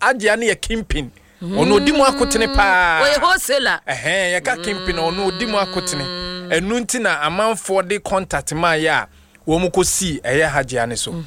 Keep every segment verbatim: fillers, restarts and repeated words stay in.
agye na ye kimpin ono odi mu akotene pa oye wholesaler eh ye ka kimpin ono odi mu akotene enu nti na amanfo de contact ma ya wo mu kosi eye hagye ane so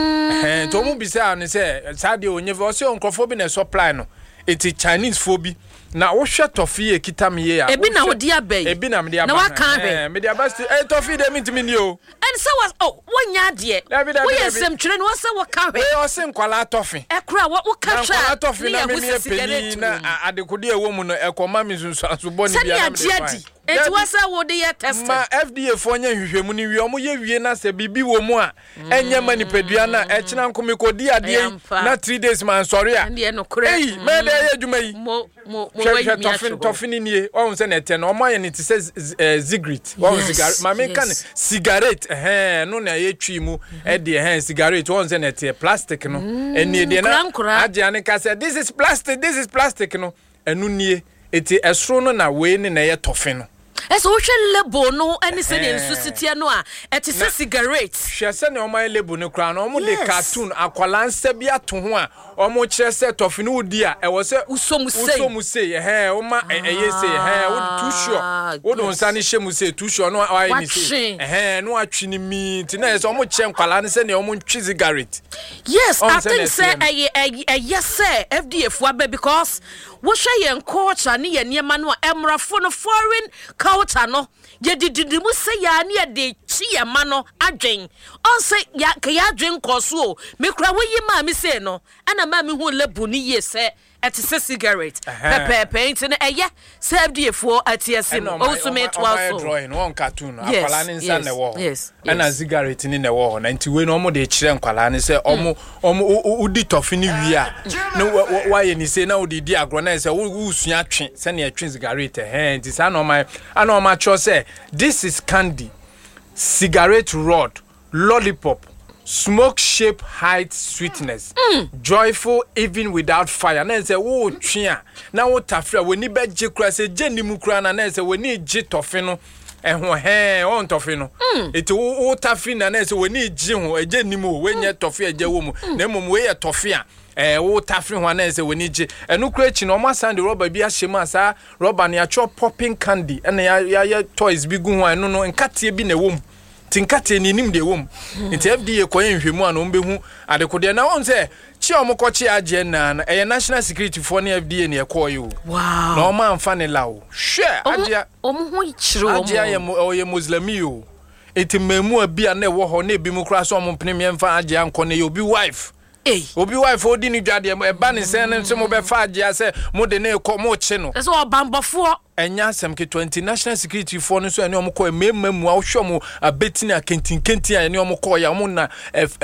eh to mu bisa ne se sade onye ve o se onkrofo bi na supply no eti Chinese phobia na wo hwe tofi ekita me ye a ebi na wo dia bay ebi na me dia na wa kan be eh me dia best eh tofi de mitimi ni o and so was oh wonya de wo yesem twere no se wo kan be eh o se nkwala tofi e kura wo ka hwa nkwala tofi na me me peni na adekode ewo mu no ekoma me sunsu asobɔ ni bia na me adi enti wasa wo de ye test ma F D A fo nya hwehwemu ni wi omo ye wie na se bibi wo mu a enya manipadua na e kina nkomi kodi ade na three days man sorry a eh me de ye dwuma yi mo mo mo we mi tofi tofi ni nie won se na ete na omo ye ni ti se cigarette won cigarette ma me kan cigarette eh no na ye twi mu e de eh cigarette won se na ete plastic no eni de na age ane ka se this is plastic this is plastic no enu nie eti esro no na we ni na ye tofi no eso wo hwe label no ani se ne nsu sitia no a eti se cigarette hwe se ne o my label no kra na o mo de cartoon akwalansa bi ato ho a o mo kire se tofi no odi a e wo se usomu sei usomu sei eh o ma eye sei eh wo too sure wo don sa ni hye mu sei too sure no why ni sei eh no atwi ni mi ti na se o mo kire nkwala ne se ne o mo ntwi cigarette yes I think say eh eh yes say F D A fu aba because wo hwe yen culture ne ye niema no emrafo no foreign culture no ye dididi mu se ya ne de chi ye ma no adwen on se ya ka ya adwen koso o me kura wo yi ma me se no ana ma me hu lebu ni ye se et se cigarette pepe paint ne eye se F D A fo atiasim o so me to also drawing one cartoon akwala ne nsa ne wo yes ana cigarette ni ne wo na nti we no mo de kire nkwala ne se omo omo udi tofi ni wi a no wa ye ni se na odi di agro na se wo sua atwe se ne atwe cigarette eh nti sa no my ana o ma cho say this is candy cigarette rod lollipop smoke shape height sweetness mm. joyful even without fire na say wo twia na wo tafra woni be je kura say je ni mu kura na na say woni je tofe no ehwo he on tofe no eti wo tafi na na say woni je ho eje ni mu we nye tofe eje wo mu na mum we ye tofe a eh wo tafi ho na say woni je enu kura chi no ma sand rubber bi a hyem asa rubber na ya cho popping candy na ya ya toys bi gu ho enu no nkatie bi na wo mu tinkate ni nim de wom nti F D A koyen hwemu an ombehu adekode na won se chi omokochi age na na e national security for ni F D A ne ekoyo wow no man fa ne lawo hwe age omho ichiro omho age ye oye muslimi o eti memu abia na wo ho na ebi mu kra so ompene memfa age anko ne obi wife eh obi wife odi ni dwade e ba ne sen ne mo be fa age ase mo de ne ko mo chi no eso obambofo enya asem ke twenty national security for no so ene omko ememu a hwo mo abetina kentin kentin ene omko ya mo na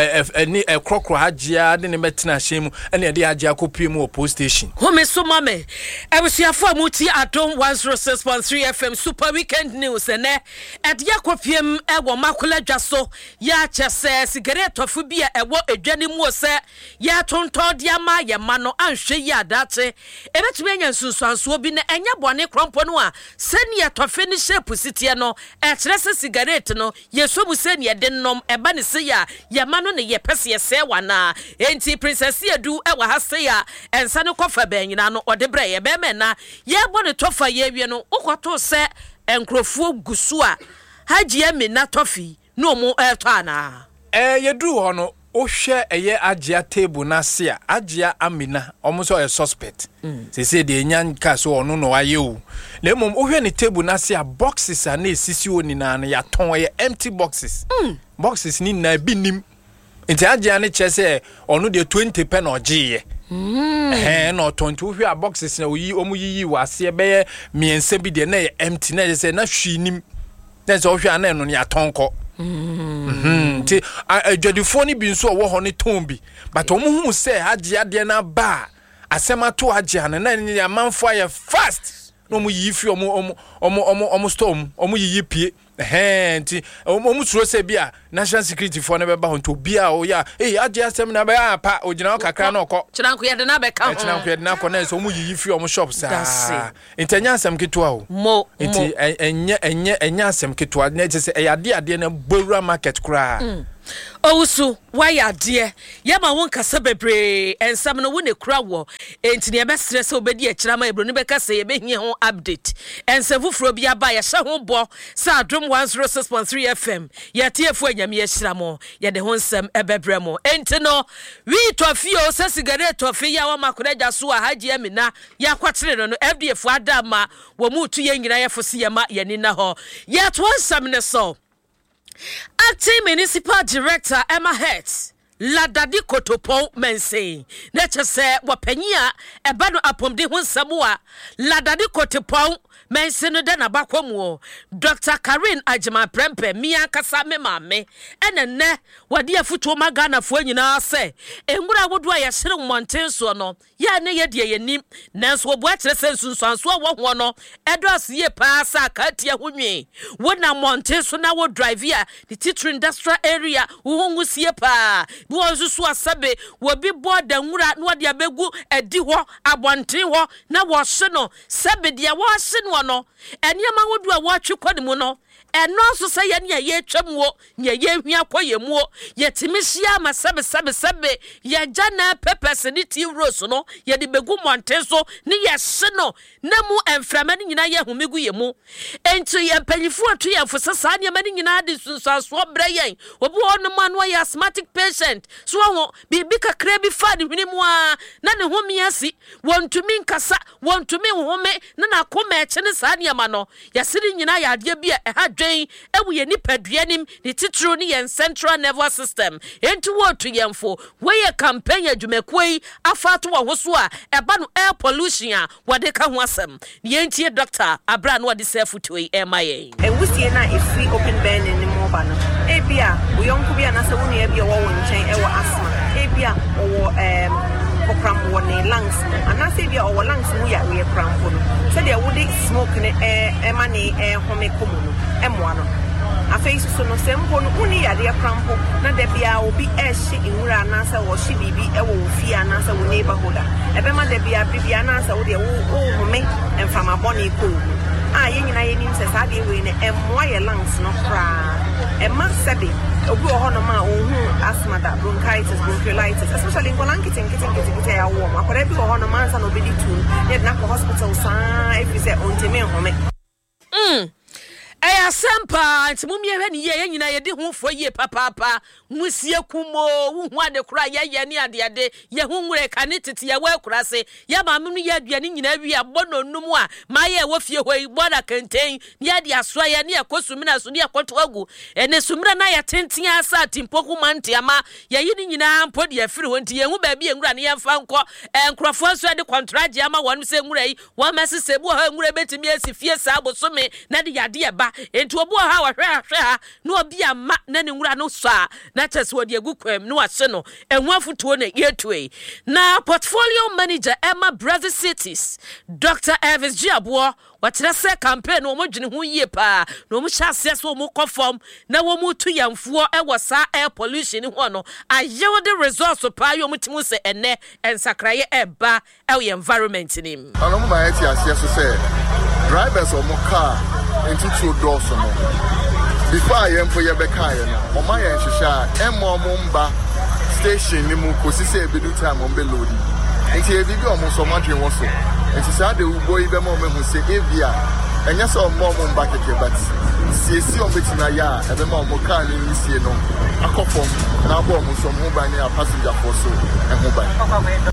eni ekrokro hagea de ne betina hyemu ene de hagea kopie mu post station home so mame ebusuafo amuti adom one oh six point three F M super weekend news ene ede kopiem ewo makola dwaso ya chese cigarette ofu bia ewo edwane mu se ya tonton dia ma ye ma no anhwe ya dache ebetumi anya nsunsuanso bi na enya bone krompo no a senia tofe ni shape sitie no e kire se cigarette no yeso bu senia de nom eba ne se ya ye ma no ne ye pese ye se wana enti princess edu e wa ha se ya ensa ne kofa banyina no ode bra ye be me na ye bo ne tofa ye wie no ukoto se enkrofo gusu a hagie me na tofi no mo eto ana eh yedu ho no ohwe eye agea table na se a agea amina omuso a suspect se se de enyan ka so ono no aye o le mom ohwe ne table na se a boxes a na esisi oni na na ya ton ye empty boxes boxes ni na bi nim enti agea ne chese ono de twenty pen ogie eh no twenty ohwe a boxes na oyi omu yiyi wase be ye miense bi de na ye empty na se na hwi nim na se ohwe ana no ya ton ko mhm ti adwadifo ni bi nso wo ho ne ton bi but omo hu se agea de na ba asema to agea na na ni amanfo aye fast no mu yi fi omo omo omo omo storm omo yi pie eh nti omo suro se bia national security for na be ba ho to bia o ya eh agea asem na ba pa ogina kakra na okọ chiranko ye de na be ka ho chiranko ye de na ko na so omo yi fi omo shop sa intenya asem ketua o mo nti enye enye enye asem ketua na je se e ade ade na bowura market kra Owusu waya de yama won kasa bebre ensam no wone kura wo enti ne be stress obedi a kirama ebro ne be kasa ye be hie ho update ensefufuro bia ba ya hye ho bo sa adom one oh six point three F M ya tiefu anyame ya kiramo ye de ho nsem ebebre mo enti no wi tofio sa sigaret tofi ya wa makodaja so a haji amina ya kwatere no F D F adama wo mu tu ye nyina ye fosi ye ma ye ni na ho yet one sam ne so Acting Municipal Director Emma Hertz Ladadi Kotopon Mense Nature say wapenya eba no apomde ho nsamo a Ladadi Kotopon Mense no den abakomo Doctor Karen Ajima Prempe mia kasa me mame ene ne wade afuto magana fo nyina se engura wodo a yesere monten so no ya ne ye de yenim nanso obo akere sensunsanso wo ho no edos ye pa sa katia honwe wona monten so na wo drive ya the teacher industrial area wo hungu sie pa wo nsusu asabe wo bi boda nwura no de abegu edi ho abonten ho na wo hye no sabe de wo hye no no eniama wodu a wo atwe kwanimu no eno so se ye ne ye twamwo nye ye hwia koyemu ye timihia ma sabe sabe sabe ye jana pepes ni ti rose no ye de begu monten so ne ye hye no na mu enframa ni nyina ye homegu ye mu enti ye panyifu atu ye mfo sasa ne ma ni nyina de sunsanso brayen obi ono ma no ye asthmatic patient so ho bibi kakra bi fa de hwini mu a na ne ho miasi wontumi nkasa wontumi home na na koma eche ne sa ne ma no ye siri nyina ya ade bi e ha dwen ewu ye nipaduanim ne titru ne ye central nervous system enti wo to yemfo we ye campaign adwumakoi afato wo so a eba no air pollution a wode ka ho asem ne enti doctor abra no wode sefuto e emaye ewusie na efi open burn ni mo ba no ebia wo yonko bia na se wo ne ebia wo wo nchen e wo asthma ebia wo em okram wo ne lungs ana se bia wo lungs mu ya we krampo no se de wo de smoke ne e e ma ne e home komu no emwa no afei so no sempo no uni ya de krampo na de bia obi e hye inwura na se wo hye bibi e wo ofia na se wo neighborhood e be ma de bia bibia na se wo de wo home emfama boni ko ah ye nyina ye nim se sa de we ne emwa ye lungs no kra e ma sebe obi ho no ma ohun asthma da bronchitis bronchiolitis especially in kitten kitten kitten kitten ya wo ma kore bi ho no ma nsa no be di tu ye na ko hospital sa if you say ontime home mm Eya sempa ntimumie hwe ni ye nyina ye de ho fo ye papapa musie kumo hu ade kura ye ye ni ade ade ye hu nwure ka ne tete ye wa kura se ye ma menu ye aduane nyina wi abono num a ma ye wo fie hoi boda kenten ni ade aso ye ne ekosumina so ne ekoto agu ene sumira na ye tenten asa timpoku mante ama ye yi ni nyina mpo de afiri ho nti ye hu ba bi enwura ne ye mfa nko enkrofo so de contract ama wonu se nwura yi wa mesese bu ha nwura betimi asi fie sa abosome na de yade ye ba enti obo ha wa hwe hwe ha no obi ama na ne nwura no so a na tese wodi agu kwam no ase no enhu afutuo na yetue na portfolio manager Emma Brazil Cities Doctor Elvis Giabo watere se campaign no mo dwene ho yie pa no mo hyase so mo kofom na wo mo tu yamfo e wo sa air pollution ho no ayewo de resource pa yo mo timu se ene ensakraye eba e environment nim ano mo ma eti ase so se drivers o mo car into two doors no before I am for your bekai no o ma ye hihya emo mo mba station ni mu kosi se ebedu time on be loading enti e bibi o mo so ma dwen wo so enti sa de ubo ibe mo me hu se evia enya so mo mo mba keke but si si on betina ya ebe ma mo car ni ni sie no akofom na bo mo so mo ba ni a passenger for so e ho ba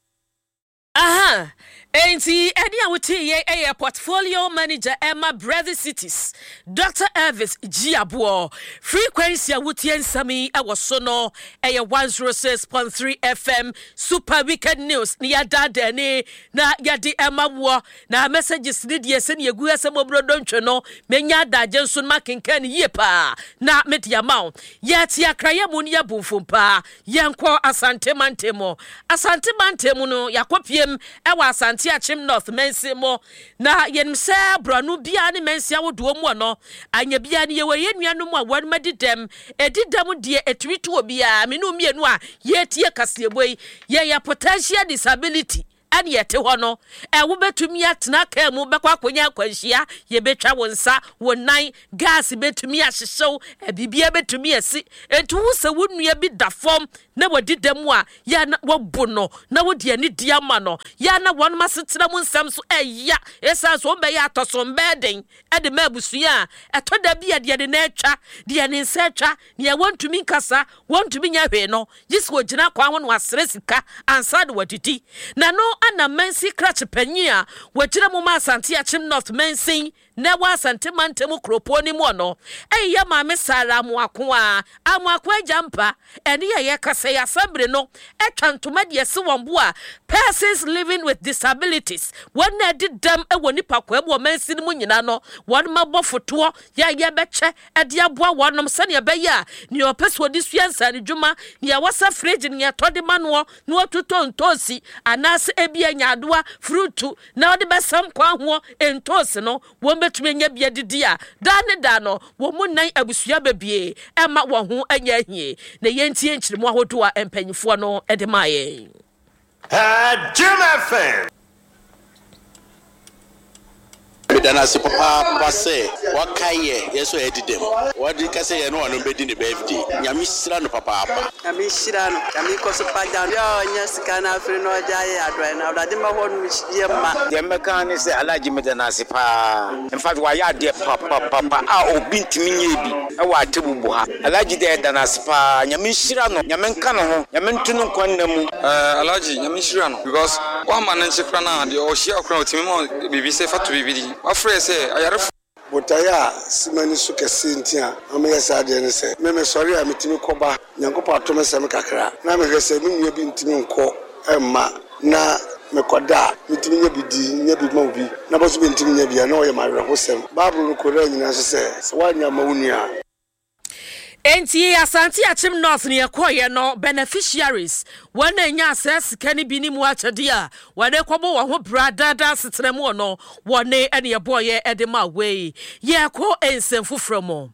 aha enti edi a wuti ye e portfolio manager Emma Brazil Cities Doctor Elvis Giabo frequency a wuti ensami e wo so no e one oh six point three F M super weekend news ni ya dada ni na ya di Emma wo na messages ni die se ni egu asem obrodo ntwe no menya daje nso makenkan ye pa na media maun ye ti akraye mu ni ya bumfumpa ye nko asante mantemo asante mantemo no yakopiem e wa asante achim north mense mo na yense branu bia ne mense awodo mu no anya bia ne ye we yenuanu mu a wan madidem edidam de etwitu obia me no mienu a ye tie kaseboi ye ya potential disability ane yete ho no e wo betumi atena ka mu bekwa konya kwanhia ye betwa wonsa wonan gas betumi ahyehyew e bibia betumi asi entu wo se wonua bi da fom na wadi demu a ya na wobu no na wodi ani dia ma no ya na won masetena mu nsam so eya esa so be ya tosom beden e de mabusua eto da bia de de na atwa de ne nsa atwa ne ya wontumi nkasa wontumi nya hwe no yisi wogina kwa ho no asere sika ansa de wadidi na no ana mansi krach panyi a wogina mu ma asante achim north mansi na wa asante mantemu kropo ni mu no eya ma me sara mu ako a amu ako ajampa ene ye ye kase ya sambre no etwa ntoma de se wombo a persons living with disabilities when na did them e woni pakwa e bo mansi ni mu nyina no won mabɔ foto ya ye beche e de aboa wonom sane be ya ni opeso di suansa ni dwuma ni ya wasa fridge ni atode mano no atuto ntosi anase ebia nyadoa fruit na ode besam kwa ho entosi no wo betumi nya bia didi a da ne da no wo mu nan abusua babie e ma wo ho anya hie na yentie nkyiremu ahodo a empanyifo no e de maye Uh, Jim F M. Dana se papa passe wakaye yeso edidem wadi kase ye no wano bedi ni birthday nyami sira no papa apa nyami sira no nyami koso paja yo nya sika na afri no jaye adwa na odade ma ho no ye ma de meka ni se alaji medana se pa in fact wa ya de papa papa a obi ntimi nye bi e wa tebubu ha alaji de dana se pa nyami sira no nyami nka no ho nyami ntunu nkwan na mu eh alaji nyami sira no because wa ma na nchekra na de o hia okra otimi mo bibi se fatu bibi afre se ayaref botaya simani su kese ntia amya sade ne se me me sori a mitimi koba nyankopa to me se me kakra na me hwese me nua bi ntimi nko emma na me koda mitimi nya bidi nya bi ma obi na boso bi ntimi nya bia na o ye ma werehosem bible no kora nyina so se se wanya ma wonua Enti asante achim north ne yekoye no beneficiaries wana nya access kani bi ni mu achade a wane kobo wo ho brada da setremu no wone ene yeboye edema we ye ko ensemfu from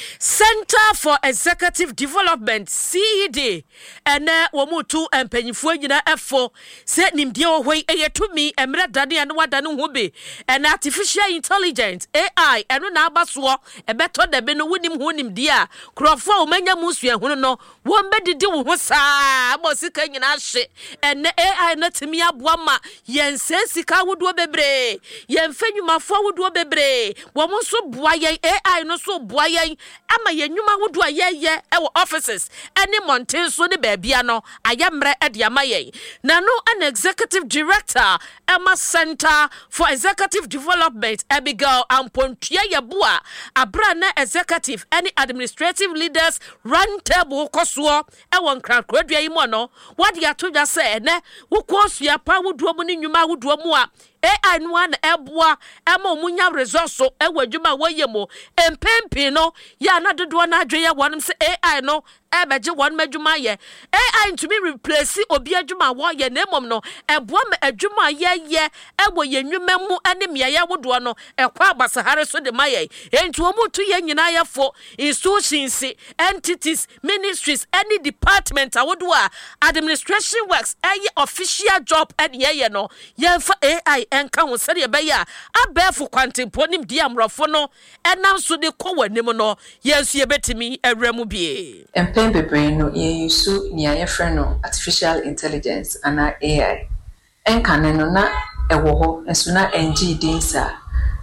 Center for Executive Development C E D ene womutu empanyifo nyina efo se nimdie ohoi eyetumi emre dade ene wadane ho be ene artificial intelligence A I eno na abaso ebeto de be no wonim ho nimdie a krofo o manya musua hu no wombe didi wo ho saa abosika nyina hye ene A I na timi aboa ma yense sika wodo bebre yemfenwumafo wodo bebre wo mo so boa yen A I no so boa yen ama yenwuma wodo ayeye e wo offices ene mountain so ne baabia no ayemre e de amaye na no an executive director Emma Center for Executive Development Abigail Ampontua Yabua abra na executive any administrative leaders run table koso e won krankrodua yimo no wade atodwa se ne wo kosua pa wodo mu ne nwuma wodo mu a A I no an eboa ema omunya resource e wadwuma wayemo empempi no ya na dodo na adwe ya wonim se A I no e beje won madwuma ye A I to be replace obi adwuma wo ye na emom no eboa ma adwuma ye ye e wo ye nwuma mu ene me ya wodo no e kwa abasahare so de maye entu omutu ye nyina ye fo institutions entities ministries any department awodo a administration works any official job and ye ye no ye fa A I enka ho sere be ya abefu kwantempo nim di amrofo no enam so de kɔ wanim no yensu ye betimi awramu bie empen bebre no ye yusu ni ayefre no artificial intelligence ana A I enka ne no na ewo ho enso na ng dinsa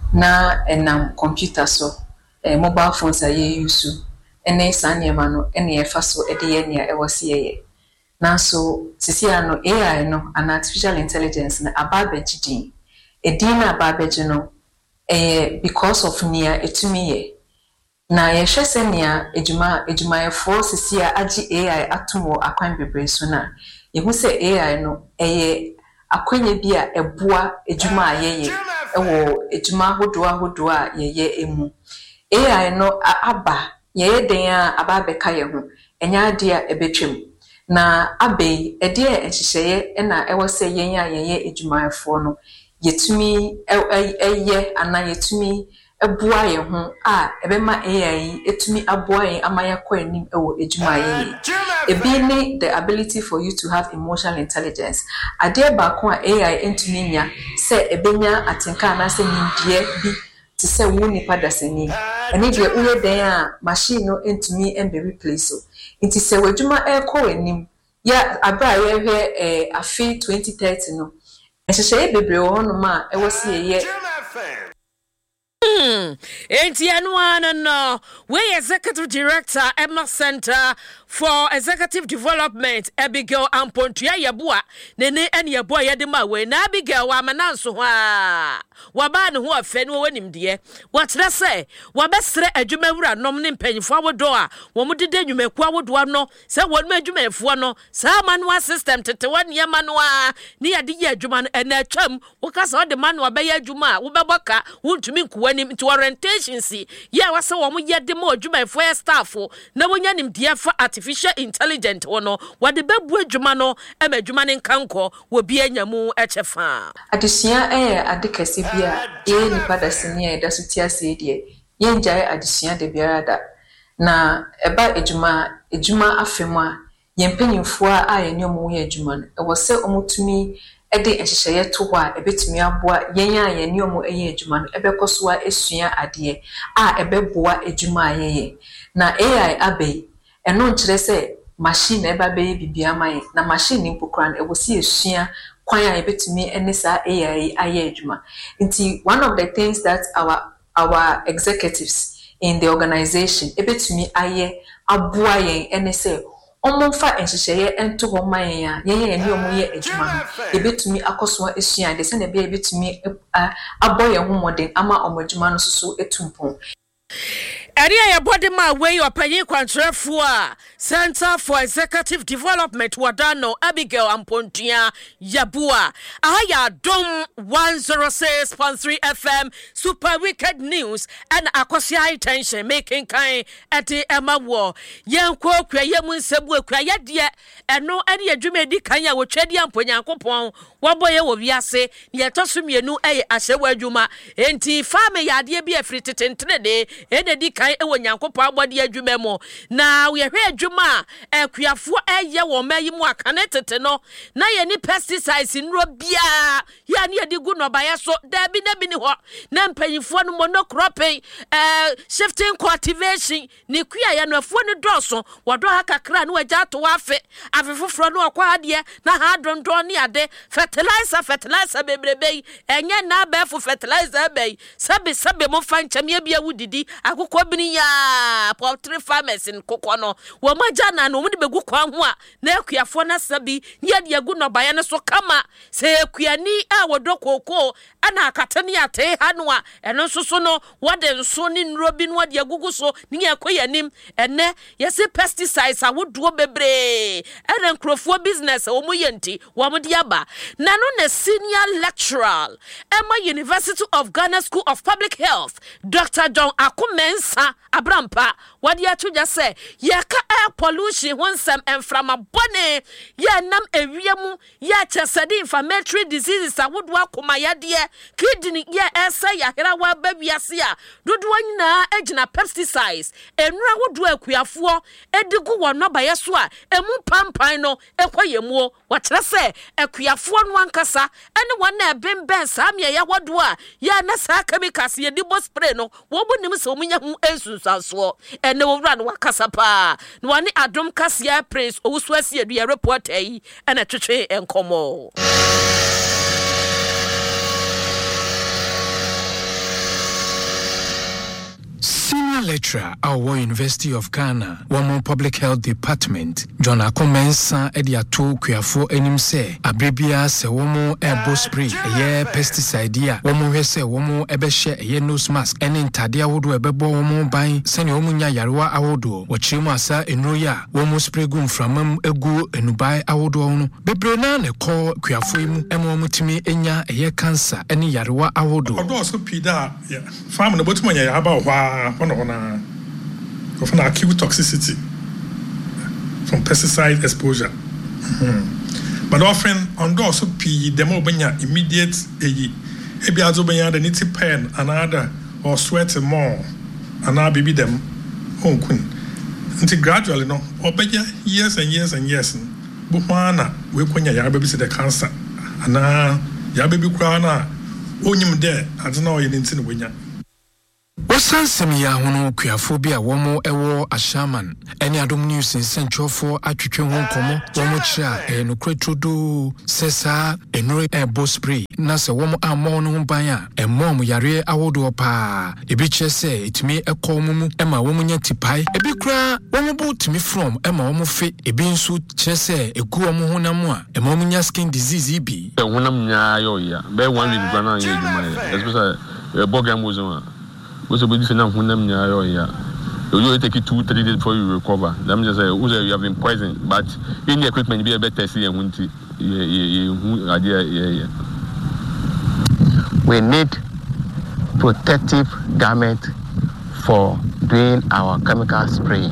na enam computer so eh, mobile phones a ye yusu ene sanyema no ene ye fa so ede ye nia ewo se ye nanso sisi ano A I no ana artificial intelligence na ababeji din edina ababeji no eh because of nia etumi ye na ye hwese nia ejuma ejuma ye for sisi a agi A I atomo akwan bebre so na ye hu se A I no eh akwanye bi a eboa ejuma ayeye ewo ejuma hodo ahodo a ye ye emu A I no aba ye den a ababeka ye ho enya ade a ebetwem na abe ede ehyehyeye na ewo se yen a yeye ejumayefo no yetumi eye ana yetumi ɛboa yɛ ho a ɛbɛma A I etumi aboa yɛ ama yakɔ anim ɛwɔ adwuma yɛ ebi ne the ability for you to have emotional intelligence adeɛ baako a A I entumi nya sɛ ɛbɛnya atenka anasɛ nimdeɛ bi te sɛ wo nipa dasani ɛne deɛ woyɛ dan a machine no entumi ɛmbe replace so nti sɛ wadwuma ɛkɔ anim ya abra yɛhwɛ eh afi twenty thirty no ɛhyehyɛ bebree wɔ hɔ no ma ɛwɔ se yɛ Hmm. Enti anuana no. We Executive Director Emma Center for Executive Development Abigail Ampontia Yabua Nene and Yabua Yadima we na Abigail wa mananso ha. Waba no ho afenu wanim de. What that say? Wabesre adwuma wura nom ne mpanyifo awodo a wo mu dede dwumaku awodo no se won ma adwumafo no sa manual system tete won ye manual ne yade ye adwuma no ena atwam wo kasa ode manual be ye adwuma wo beboka wontumi nkuwanim to orientation si ye wase wo mu ye de ma adwumafo ye staff na wonya nim de fa artificial intelligence wono wade bebu adwuma no e ma adwuma ne nkanko wo bi anyamu echefa adesua eh adekase bia ye nipa dasini e da so tiase de ye njae adesua de biara da na eba adwuma adwuma afemu a ye mpanyimfo a ye nyomo ye adwuma no e wo se omutumi ede ehyehyeye to ho a ebetumi aboa yen a ye nyomo eye adwuma no ebekoso a esua ade a ebeboa adwuma ayeye na A I abai eno nkyere se machine eba be bibia man na machine mpokran e wo se esua kwan a ebetumi ene sa A I aye adwuma nti one of the things that our our executives in the organization ebetumi aye aboa yen ene se omomfa enhyehyeye ento ho man ya yen yen ne omoye adwuma ebetumi akoso esua de se na be ebetumi aboye ho modern ama omadwuma no so etumpon Area ya body ma way opanyin kwantrefo a Center for Executive Development Wadano Abigail Ampontia Yabua aya dom one oh six point three F M Super Wicked News and akosia attention making kind at the Emma War Yanko kwa yemu nsebu kwa yade eno ene adwuma di kan ya wotwadi amponyankopon waboye wo wiase ne yetosumienu eye ahyewa adwuma enti fame yade bi afri tetentrede ene di kan ewo nyankopon abode adwuma mo na we hwe adwuma akuafo eye wo mayi mu akane tete no na ye ni pesticides nro bia ya ne yedi gu no baya so da bi na bi ni ho na mpanyifo no monocropping eh shifting cultivation ni kua ya no afo ni doso wodo hakakra no agya to afe afefofro no akwa ade na ha dondo ni ade fertilizer fertilizer bebrebe enye na ba fu fertilizer be sabe sabe mo fanchem ya bia wudidi akukọ bini ya poultry farmers in kokono wo maja na no mu de begu kwan ho a na akuafo na sabi ye de agu no baya ne so kama se akuani a wodo koko ana akata ne ate ha no a eno so so no wode nso ni nrobi no de agugu so ni akoyanim ene yesi pesticides a wodo bebre ene nkrofo business wo mu yenti wo mu de aba na no na senior lecturer Emma University of Ghana School of Public Health Doctor John Akumensa Abrampa wadi atuja se yaka air pollution wonsam enframa bone ya nam ewiemu ya chesede inflammatory diseases awodo akoma yade kidney ya esa ya hera wa bawiase a dodo nyina agina pesticides enura wodo akuafo edigu wono bayeso a emu pampan no ekoyemu wakyere se akuafo no ankasa ene wona ebemben samia ya wodo a ya na sa chemicals ye dibo spray no wo bonim se omunya hu esunsaso ene wo wura no wakasa pa no wani adom kasia prince owusu asie du report yi ene twetwe enkomo Senior lecturer at War University of Ghana, Womo Public Health Department, John Akumensa Ediato Kuafo enim se abribia se womo airbo spray eye pesticide ya womo hwese womo ebehye eye nose mask ene ntade awodo ebebo womo ban sene womo nya yarewa awodo wochiremu asa enroya womo spray gu mframam egu enubai awodo no bebre na ne ko kuafo imu emo mutimi enya eye cancer ene yarewa awodo odo so pida ya farm no botumo nya ya ba hwa one of na of an acute toxicity from pesticide exposure. Mm-hmm. But often on those P demo benya immediate eyi ebi azo benya the niti pen and other or sweating more and now baby them on queen until gradually no or better years and years and years but one we when your baby see the cancer and now your baby crown only there I don't know you didn't see the winner. Wasan semia hono kuafobia womo ewo ashaman eni adom news in central for atwetwe ho komo womo kira e no kretrodo sesa enure e bospray na se womo amon no ban a e mom yare awodo pa ebi chese etimi ekomumu e ma womo nya tipai ebi kura womo butimi from e ma womo fe ebi nso chese egu womo honam a e mom nya skin disease bi e honam nya yo ya be one week gba na ye djuma especially e bogam wozon What's about this? Now, when I'm near here, you take it two, three days before you recover. Let me just say, you have been poisoned, but in the equipment, be a better see and won't we need protective garment for doing our chemical spray.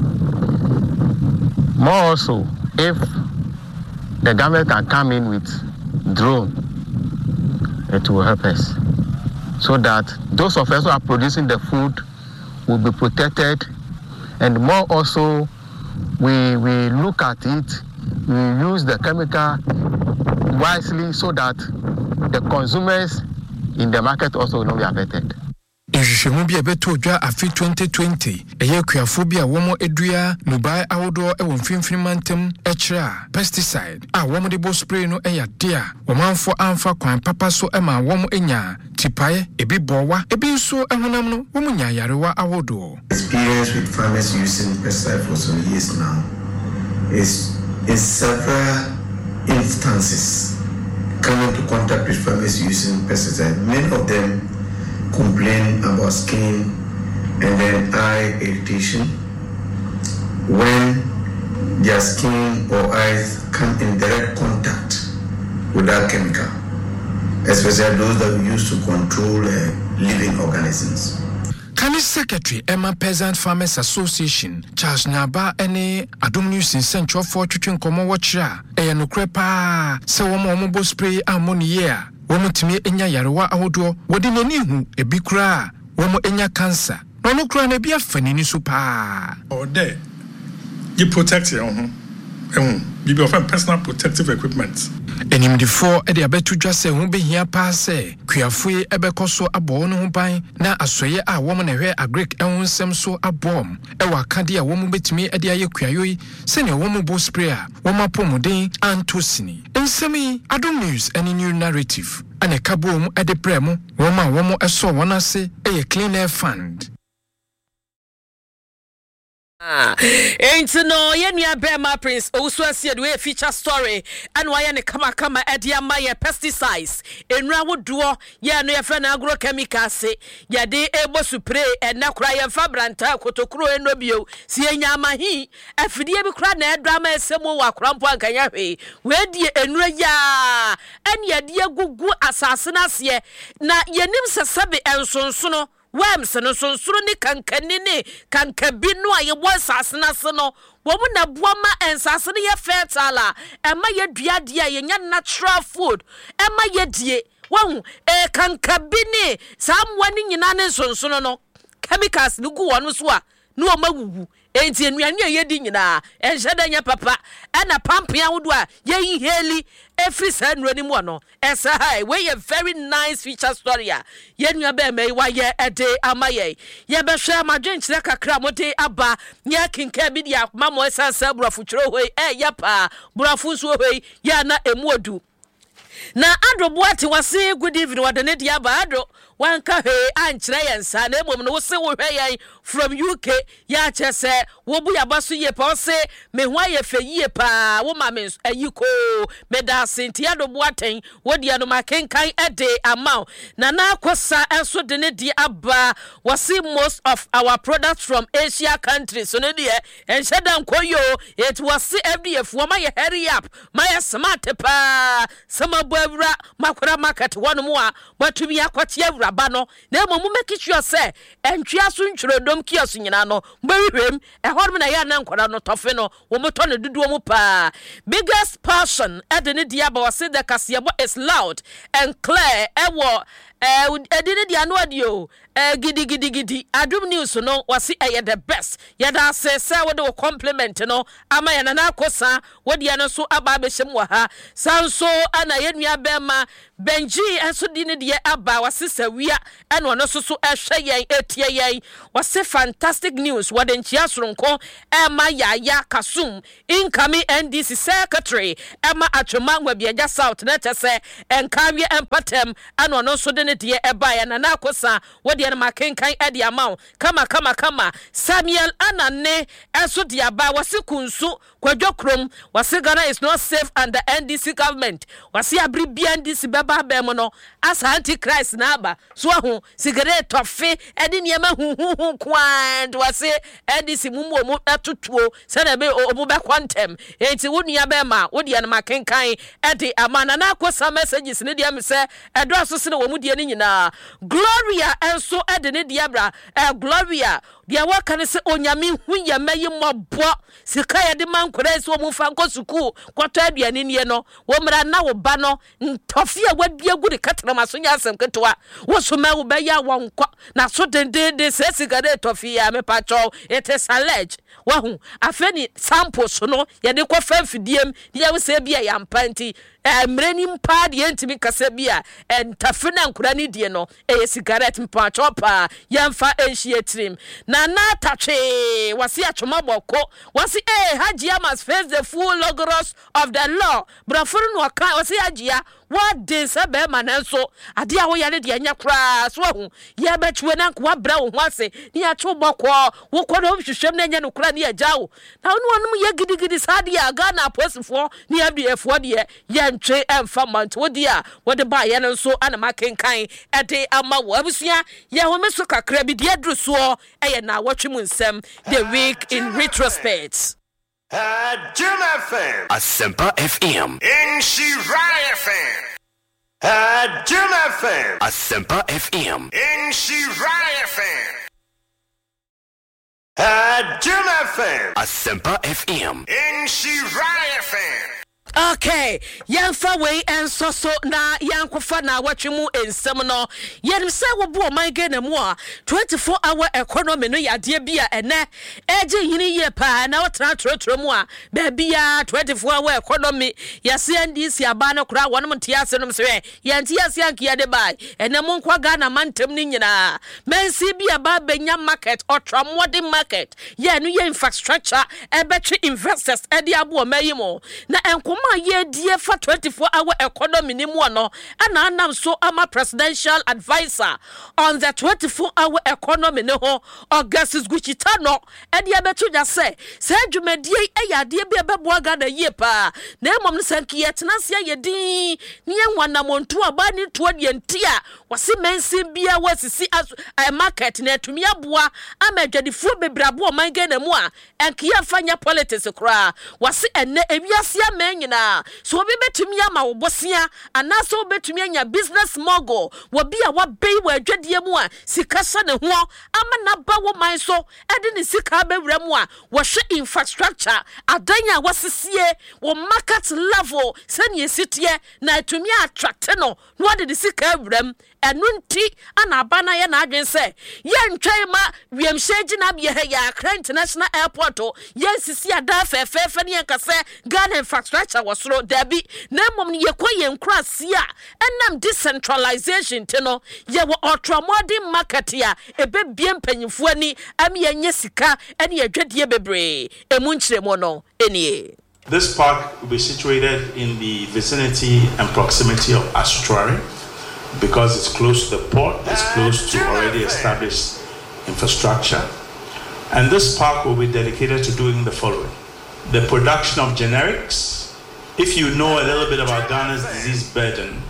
More also, if the garment can come in with drone, it will help us. So that those of us who are producing the food will be protected, and more also, we we look at it, we use the chemical wisely so that the consumers in the market also will not be affected. Inhwehwemu bi ebeto dwa afi twenty twenty eye kuafobia womo edua mobile awodo e wonfimfini mantem ekira pesticide a womo de bo spray no eya de a womanfo amfa kwan papa so e ma womo enya tipae ebi bowa ebi nso ehonam no womo nya yarewa awodo. Experience with farmers using pesticide for some years now is in several instances coming to contact with farmers using pesticide. Many of them complain about skin and then eye irritation when their skin or eyes come in direct contact with that chemical, especially those that we use to control uh, living organisms. Kani Secretary Emma Peasant Farmers Association Charles Naba ene adom news in central for twetwe nkomo wochira e no krepa se wo mo mo spray ammonia a womo timi enya yarewa ahodo wodi nani hu ebi kura womo enya cancer no no kura na bi afanini so pa or there you protect your own ehun bibi of personal protective equipment. Enim de for e de abetu dwa se hu behia pa se kuafue ebekoso abo no ho ban na asoye a womo na hwe agric ehun sem so abom e wa kade a womo betimi e de aye kuayoyi se ne womo bo spray a womo apomuden antosini ensemi adom news any new narrative ane kabom e de premo womo womo eso wona se e clean air fund. Ah, ain't no yenya Bema Prince also said we feature story and why any kama kama edia my pesticides in rawo duo ya no yefa na agrochemical se ya de ebo spray and na kura ye fa branta kotokuro eno bio si enya mahi afidie bi kura na edrama esemo wa krampo ankanya hwe we die enura ya en ya de gugu asase na se na yenim sesebe ensonsono Wams no sonsuru ni kankani ni kankabinu a yebo asasena se no wo mu na boama ensase ne ye fertile ema ye duade a ye nya natural food ema ye die wo e kankabini samwani nyina ne sonsuru no chemicals ni gu wonu so a no magugu enti enuane ye di nyina enheda nya papa ena pampia wodo a ye heli every sa nurani mu no esa hai we a very nice feature story a ye nua be mai wa ye ede amaye ye be hwe amadwenkyere kakra mode aba nya kinka bi dia mamo esa sa burafu kyero hoi e ya pa burafu so hoi ya na emuodu na adro boati wase good evening wadane dia ba adro wanka he ankyere yensa na emom no wose wo hwe yen from U K ya chese wo bu ya baso ye pa wose me ho aye fe ye pa wo ma me ayiko me da sentia do boaten wo dia no makenkan ede amount na na akosa enso de ne dia aba wase most of our products from Asia countries so ne dia enheda nkoyo it was F D F wo ma ye hurry up ma ye smart pa sama boawura makora market one mo a matumi akwati awuraba no na mo mo make sure say entwia so ntwirodom kiosk nyina no mbehwem ehorm na ya na nkora no tofe no wo moto ne dudu mo pa biggest passion at the diaba was said the Kasiabo is loud and clear ewo eh edine dia no adio eh gidi gidi gidi adum news no wasi eh the best yada say say we do compliment no ama ya na akosa wodi ya no so aba be hyem wa ha sanso ana yenua bema benji enso di ne de aba wasi sawia eno no so so ehwe yen etie yen wasi fantastic news wode nchia soronko ema yaya kasum incoming N D C secretary ema atwema ngwabiaja south na tese enkawie empatem eno no so de ne de eba ya na akosa wodi ya makenkan edi amaw kama kama kama Samuel Anane enso de aba wasi kunsu kwadwokrom wasi Ghana is not safe under N D C government wasi abri bi N D C beba bem no as antichrist na aba so ho cigarette tofe edi niema hu hu hu kwand wasi N D C mumu omu atutuo se na be omu be kwantem enti wonua be ma wodi ya makenkan edi amana na akosa messages ne dia me se edo aso se na wo mu die ni nyina Gloria enso edi ne dia bra eh Gloria dia waka ne se onyame hu ya mayi mobo sika ya de mankora se wo mu fa nko suku kwato aduane nie no wo mra na wo ba no ntofi a wadua gu de katara maso nya asem ketwa wo so ma wo ba ya wonko na so dende de se sika de tofi ya me pacho it is alleged wa hu afeni samples no ye de kwa fa fidiem dia wo se bia ya mpanti emreni mpa de ntimi kasa bia entafe na nkura ni die no e cigarette mpa chopa yamfa enhie trim na na tache wasi atwoma boko wasi eh Hajia must face the full logos of the law brafuru no aka wasi Hajia what dey say be manenso ade a wo yare de anya kra so hu ye betwe na kwa bra wo ho ase ni atwo boko wo kɔ no hwehwem na anya no kra ni agyawo na wonu wonum ye gidigidi sade a Ghana posifo ni abdefo de ye ntwe emfa mant wodi a wode ba ye no so ana makenkan ede ama wo abusua ye ho meso kakra bi de adru so eye na watwe mu nsem the week in retrospect. Uh, Jim F M. Asempa F M. In Shirai F M. Uh, Jim F M. Asempa F M. In Shirai F M. Uh, Jim F M. Asempa F M. In Shirai F M. Okay, yanfa we enso so na yankofa na watwemu ensem no yenim se wo bo man ge na mu a twenty-four hour economy no yade bia ene eje hini ye pa na wotra trotro mu a ba bia twenty-four hour economy yase ndisi aba na kura wonom ntiase nom se yantiase ankia de bai ene mo nkwa Ghana mantem ni nyina mensi bia ba benya market otra modern market ye no ye infrastructure ebetwe investors ede abo mayimo na enko ma ye die for twenty-four hour economy ni mu no ana anam so ama presidential advisor on the twenty-four hour economy ne ho Augustus Guchita no e de betu ja se se adwumadie e ya de bia bebo Ghana ye pa na emom no sanki ye tenase ye din ne enwana montu aba ni to de ntia wase mensi bia wasisi a market na atumi aboa amadwadifo bebrabo o man Ghana mu a enkia fanya politics kra wase enne ewiase amenyi na so obi betumi ama wo bosia anaso betumi anya business mogul wo bia wa bei wa adwadie mu a sika sa ne ho ama na ba wo man so ede ne sika bewura mu a wo hwe infrastructure adanya wasisie wo market level sanye sitie na atumi attract no no ade de sika awuram enunti ana bana ye na adwen se ye ntwai ma wiemhyeji na bia ya Accra International Airport ye sisi ada fefefe ne nkase Ghana infrastructure wasoro dabi na mom ye kwaye nkrasia enam decentralization tino ye wo ultramodern market ya ebe bie mpanyimfo ani am ye nye sika ene adwadie bebre emu nkyeremo no enie. This park will be situated in the vicinity and proximity of Astuary because it's close to the port, it's close to already established infrastructure. And this park will be dedicated to doing the following: the production of generics. If you know a little bit about Ghana's disease burden,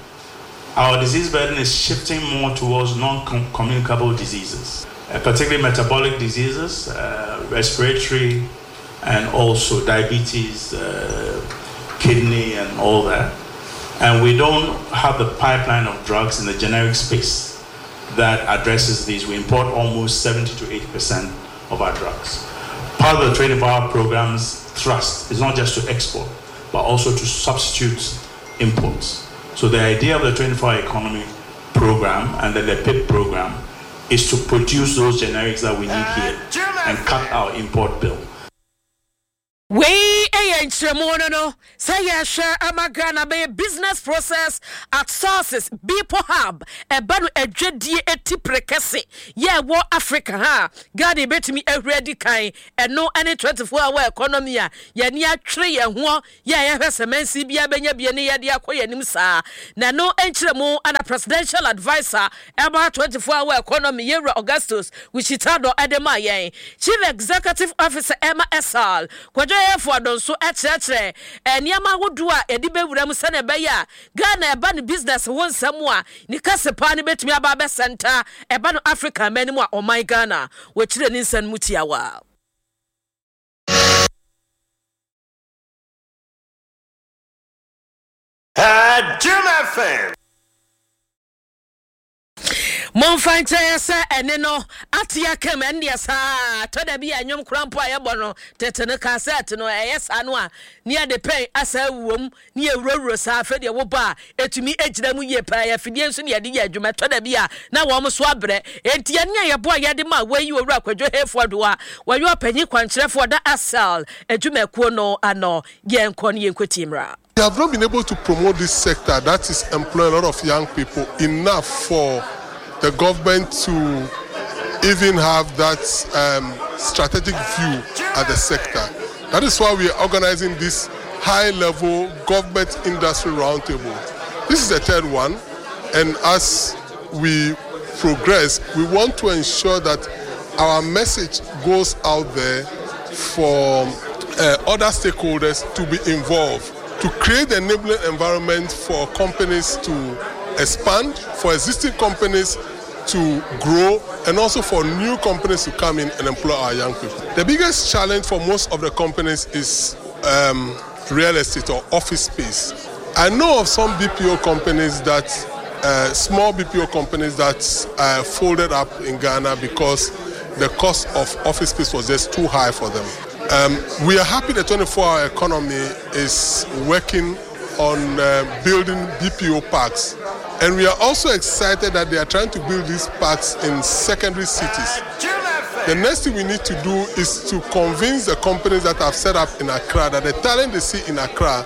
our disease burden is shifting more towards non-communicable diseases, uh, particularly metabolic diseases, uh, respiratory, and also diabetes, uh, kidney, and all that. And we don't have the pipeline of drugs in the generic space that addresses these. We import almost seventy to eighty percent of our drugs. Part of the twenty-four hour program's thrust is not just to export, but also to substitute imports. So the idea of the twenty-four hour economy program and then the P I P program is to produce those generics that we need here and cut our import bill. We a nchremono no say ya share amagana be business process at sources Bipo Hub e banu edwedie eti prekese ye wo Africa ha God betimi ehwedi kan eno any twenty-four hour economy a ye ni atwere ye ho ye ye hwesemansi bia benya bia ne ye de akoye nim saa na no nchiremo ana presidential advisor about twenty-four hour economy ye Augustus Wichitado Adema yen chief executive officer Emma Esal kwajo for don so echeche eniama wodu a edi bewuram se na be ya Ghana eba ne business won samu a ni kasepa ne betumi aba be center eba no Africa manimu a o my Ghana we kire ni nsan mutiawa at Jim F M. Monfan say ene no atia kem endia sa to da bia nwom krampo ayebo no tetene cassette no eyesa no a ne de pen asa wom ne ewurawuro sa afa de wo ba etumi egira mu ye pa ya fidie nso ne de ya adwuma to da bia na wo mo so abre entia ne ayebo ya de ma wayi owura kwadwo hefo do a wayo panyi kwankyerefo da asal adwuma kuo no ano ye enko ne yenkotimra. We have not been able to promote this sector that is employing a lot of young people enough for the government to even have that um, strategic view at the sector. That is why we are organizing this high-level government industry roundtable. This is the third one, and as we progress, we want to ensure that our message goes out there for uh, other stakeholders to be involved, to create the enabling environment for companies to expand, for existing companies to grow, and also for new companies to come in and employ our young people. The biggest challenge for most of the companies is um, real estate or office space. I know of some B P O companies that, uh, small B P O companies that uh, folded up in Ghana because the cost of office space was just too high for them. Um, we are happy the twenty-four hour economy is working on uh, building B P O parks. And we are also excited that they are trying to build these parks in secondary cities. The next thing we need to do is to convince the companies that have set up in Accra that the talent they see in Accra.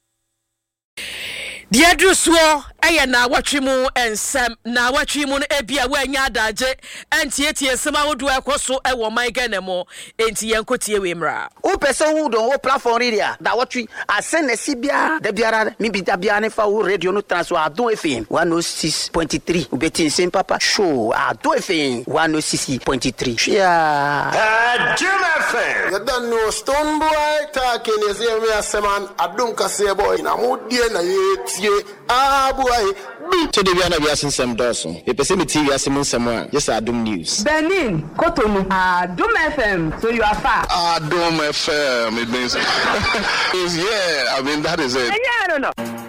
Diadru suo eye na watwimu ensem na watwimu no ebia wanya adaje antietie sema wodu ekoso e wo man Ghana mo enti yenkotie wemra o pese wo don wo platform ria da watwi asene sibia da biara mi bi da bia ne fa wo radio no transfer Adon F M one oh six point three ubeti nsem papa show Adon F M one oh six point three yeah uh, Jim F M. You don't know Stone Boy talking is here me aseman Adon kase boy na mo die na ye ah boy to the Viana Viasin Dawson. The Pessimity Yasim Samuel. Yes, Adum News. Benin, Cotonou, Adum F M. So you are far. Adum F M. It means, yeah, I mean, that is it. Yeah, I don't know.